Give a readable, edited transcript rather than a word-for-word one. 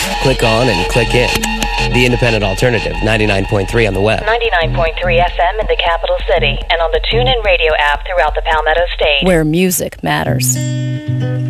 Click on and click in. The Independent Alternative, 99.3 on the web. 99.3 FM in the capital city and on the TuneIn Radio app throughout the Palmetto State. Where music matters.